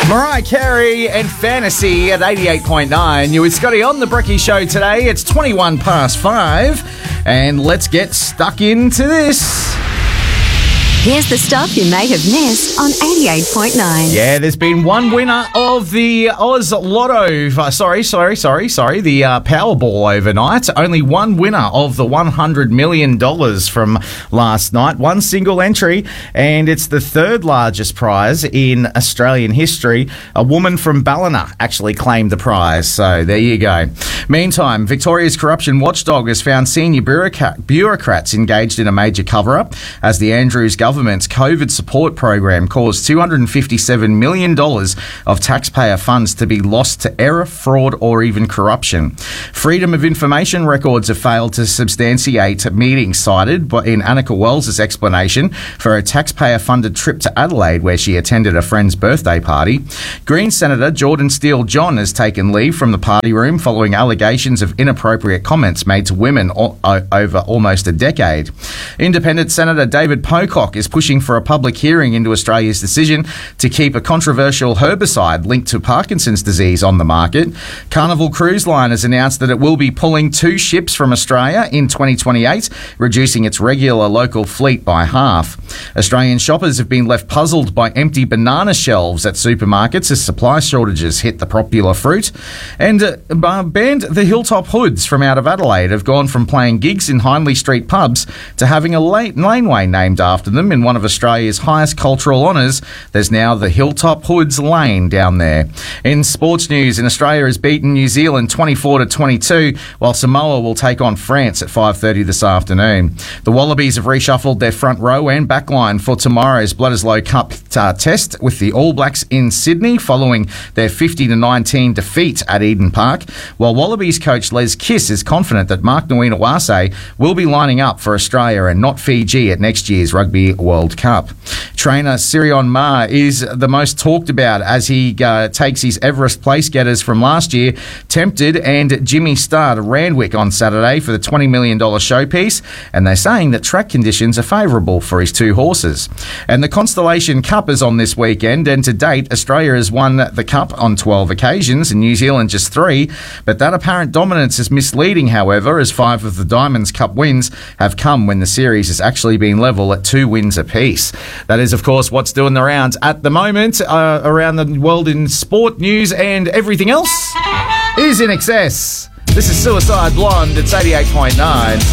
Mariah Carey and Fantasy at 88.9. You with Scotty on the Brekkie Show today. It's 21 past 5, and let's get stuck into this. Here's the stuff you may have missed on 88.9. Yeah, there's been one winner of the Oz Lotto. The Powerball overnight. Only one winner of the $100 million from last night. One single entry, and it's the third largest prize in Australian history. A woman from Ballina actually claimed the prize, so there you go. Meantime, Victoria's corruption watchdog has found senior bureaucrats engaged in a major cover-up as the Andrews government's COVID support program caused $257 million of taxpayer funds to be lost to error, fraud or even corruption. Freedom of information records have failed to substantiate meetings cited in Annika Wells' explanation for a taxpayer-funded trip to Adelaide where she attended a friend's birthday party. Green Senator Jordan Steele-John has taken leave from the party room following allegations of inappropriate comments made to women over almost a decade. Independent Senator David Pocock is pushing for a public hearing into Australia's decision to keep a controversial herbicide linked to Parkinson's disease on the market. Carnival Cruise Line has announced that it will be pulling 2 ships from Australia in 2028, reducing its regular local fleet by half. Australian shoppers have been left puzzled by empty banana shelves at supermarkets as supply shortages hit the popular fruit. And band the Hilltop Hoods from out of Adelaide have gone from playing gigs in Hindley Street pubs to having a laneway named after them in one of Australia's highest cultural honours. There's now the Hilltop Hoods Lane down there. In sports news, Australia has beaten New Zealand 24-22, while Samoa will take on France at 5:30 this afternoon. The Wallabies have reshuffled their front row and back line for tomorrow's Bledisloe Cup test with the All Blacks in Sydney following their 50-19 defeat at Eden Park, while Wallabies coach Les Kiss is confident that Mark Nguyenawase will be lining up for Australia and not Fiji at next year's Rugby World Cup. Trainer Sirion Ma is the most talked about as he takes his Everest place getters from last year, Tempted and Jimmy Starr to Randwick on Saturday for the $20 million showpiece, and they're saying that track conditions are favourable for his 2 horses. And the Constellation Cup is on this weekend, and to date Australia has won the Cup on 12 occasions and New Zealand just 3, but that apparent dominance is misleading, however, as 5 of the Diamonds Cup wins have come when the series has actually been level at 2 wins apiece. That is, of course, what's doing the rounds at the moment around the world in sport news, and everything else is in excess. This is Suicide Blonde. It's 88.9.